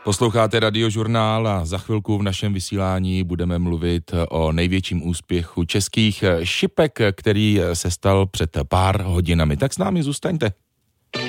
Posloucháte Radiožurnál a za chvilku v našem vysílání budeme mluvit o největším úspěchu českých šipek, který se stal před pár hodinami. Tak s námi zůstaňte.